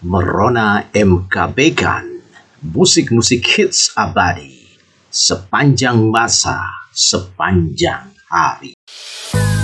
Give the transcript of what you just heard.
Merona MKBkan, musik-musik hits abadi, sepanjang masa, sepanjang hari.